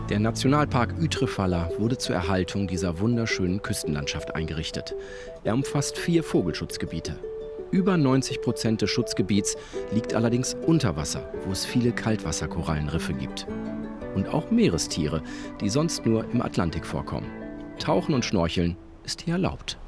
Der Nationalpark Utrefaller wurde zur Erhaltung dieser wunderschönen Küstenlandschaft eingerichtet. Er umfasst 4 Vogelschutzgebiete. Über 90% des Schutzgebiets liegt allerdings unter Wasser, wo es viele Kaltwasserkorallenriffe gibt. Und auch Meerestiere, die sonst nur im Atlantik vorkommen. Tauchen und Schnorcheln ist hier erlaubt.